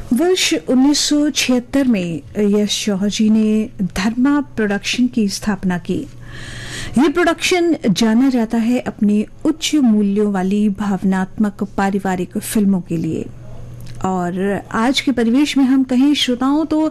वर्ष 1976 में यश जौहर जी ने धर्मा प्रोडक्शन की स्थापना की। ये प्रोडक्शन जाना जाता है अपने उच्च मूल्यों वाली भावनात्मक पारिवारिक फिल्मों के लिए। और आज के परिवेश में हम कहें श्रोताओं तो